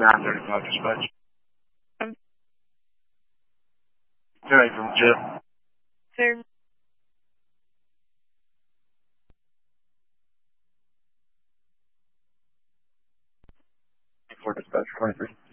935 dispatch. Um, 10-8 from jail. sir. For dispatch 23.